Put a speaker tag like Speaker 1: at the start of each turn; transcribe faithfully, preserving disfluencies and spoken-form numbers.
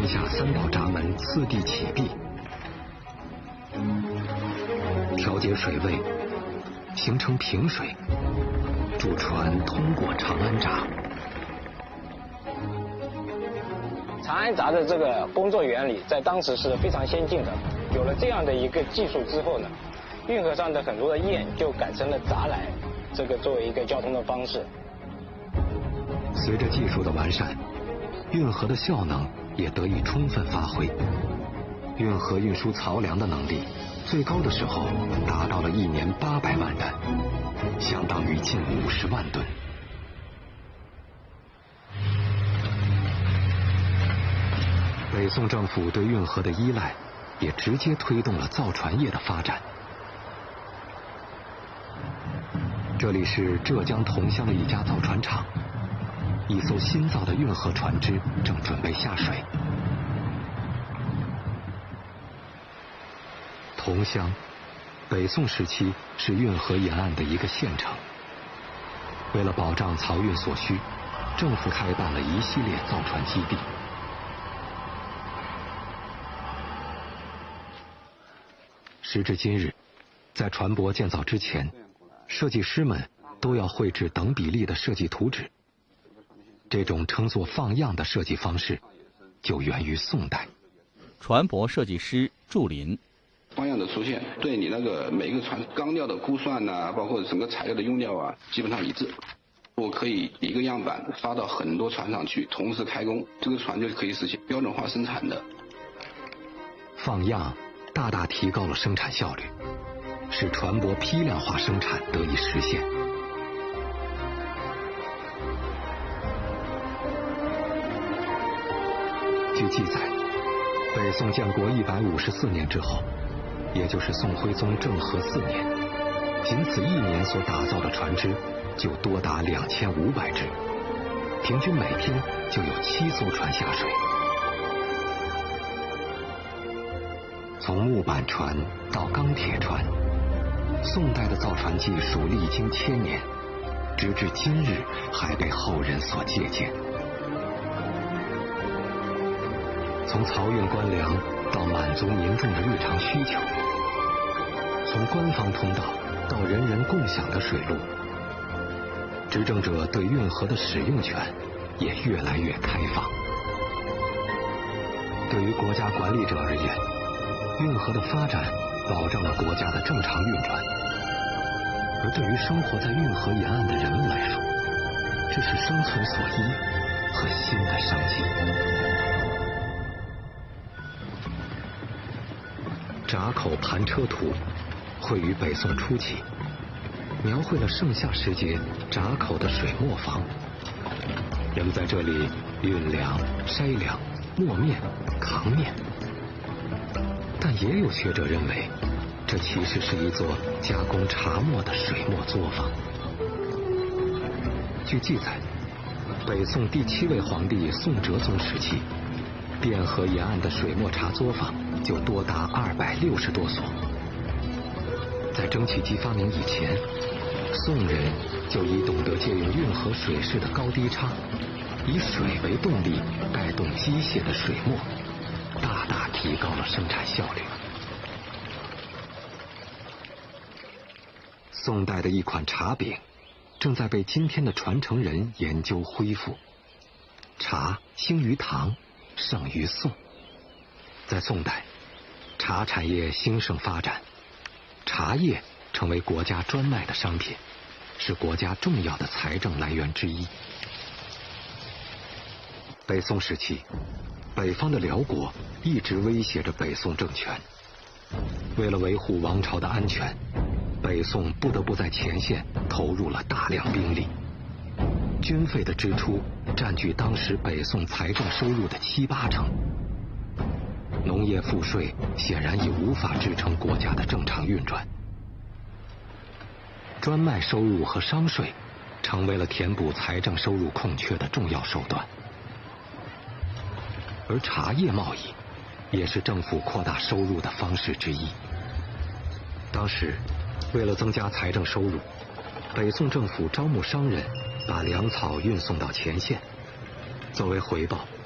Speaker 1: 下三道闸门次第启闭，调节水位，形成平水，助船通过长安闸。
Speaker 2: 长安闸的这个工作原理在当时是非常先进的，有了这样的一个技术之后呢，运河上的很多的堰就改成了闸来，这个作为一个交通的方式。
Speaker 1: 随着技术的完善，运河的效能也得以充分发挥。运河运输漕粮的能力，最高的时候达到了一年八百万担，相当于近五十万吨。北宋政府对运河的依赖，也直接推动了造船业的发展。这里是浙江桐乡的一家造船厂，一艘新造的运河船只正准备下水。桐乡，北宋时期是运河沿岸的一个县城。为了保障漕运所需，政府开办了一系列造船基地。时至今日，在船舶建造之前，设计师们都要绘制等比例的设计图纸。这种称作放样的设计方式，就源于宋代。
Speaker 3: 船舶设计师祝林。
Speaker 4: 放样的出现，对你那个每一个船钢料的估算呐、啊，包括整个材料的用料啊，基本上一致。我可以一个样板发到很多船上去，同时开工，这个船就可以实现标准化生产的。
Speaker 1: 放样大大提高了生产效率，使船舶批量化生产得以实现。据记载，北宋建国一百五十四年之后，也就是宋徽宗政和四年，仅此一年所打造的船只就多达两千五百只，平均每天就有七艘船下水。从木板船到钢铁船，宋代的造船技术历经千年，直至今日还被后人所借鉴。从漕运官粮到满足民众的日常需求，从官方通道到人人共享的水路，执政者对运河的使用权也越来越开放。对于国家管理者而言，运河的发展保障了国家的正常运转，而对于生活在运河沿岸的人们来说，这是生存所依和新的商机。闸口盘车图绘于北宋初期，描绘了盛夏时节闸口的水磨坊。人们在这里运粮、筛粮、磨面、扛面。但也有学者认为，这其实是一座加工茶末的水磨作坊。据记载，北宋第七位皇帝宋哲宗时期，汴河沿岸的水磨茶作坊就多达二百六十多所。在蒸汽机发明以前，宋人就已懂得借用运河水势的高低差，以水为动力带动机械的水磨，大大提高了生产效率。宋代的一款茶饼正在被今天的传承人研究恢复。茶兴于唐，盛于宋。在宋代，茶产业兴盛发展，茶叶成为国家专卖的商品，是国家重要的财政来源之一。北宋时期，北方的辽国一直威胁着北宋政权。为了维护王朝的安全，北宋不得不在前线投入了大量兵力，军费的支出占据当时北宋财政收入的七八成。农业赋税显然已无法支撑国家的正常运转，专卖收入和商税成为了填补财政收入空缺的重要手段。而茶叶贸易也是政府扩大收入的方式之一。当时，为了增加财政收入，北宋政府招募商人，把粮草运送到前线。作为回报，